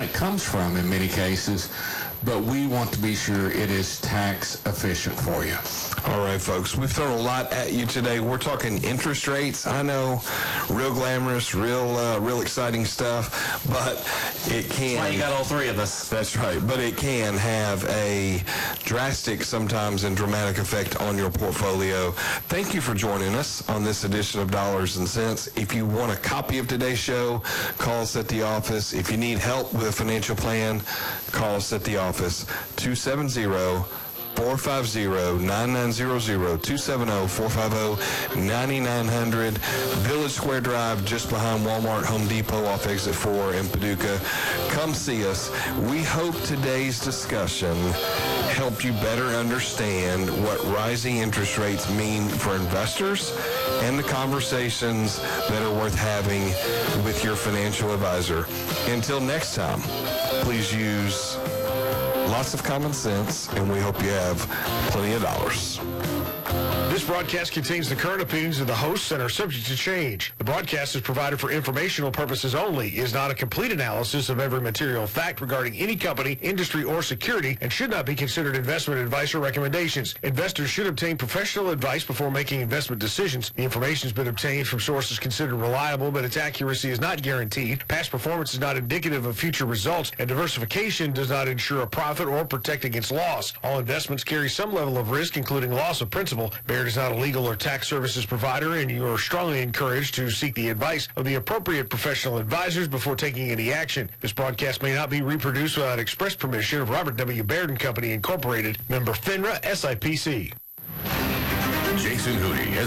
it comes from in many cases, but we want to be sure it is tax efficient for you. All right, folks, we've thrown a lot at you today. We're talking interest rates. I know, real glamorous, real exciting stuff, but it can... That's why you got all three of us. That's right, but it can have a drastic, sometimes, and dramatic effect on your portfolio. Thank you for joining us on this edition of Dollars and Cents. If you want a copy of today's show, call us at the office. If you need help with a financial plan, call us at the office, 270-450-9900, 270-450-9900, Village Square Drive, just behind Walmart, Home Depot, off exit 4 in Paducah. Come see us. We hope today's discussion helped you better understand what rising interest rates mean for investors and the conversations that are worth having with your financial advisor. Until next time, please use lots of common sense, and we hope you have plenty of dollars. This broadcast contains the current opinions of the hosts and are subject to change. The broadcast is provided for informational purposes only, is not a complete analysis of every material fact regarding any company, industry, or security, and should not be considered investment advice or recommendations. Investors should obtain professional advice before making investment decisions. The information has been obtained from sources considered reliable, but its accuracy is not guaranteed. Past performance is not indicative of future results, and diversification does not ensure a profit or protect against loss. All investments carry some level of risk, including loss of principal. Baird is not a legal or tax services provider, and you are strongly encouraged to seek the advice of the appropriate professional advisors before taking any action. This broadcast may not be reproduced without express permission of Robert W. Baird and Company, Incorporated, member FINRA, SIPC. Jason Hootie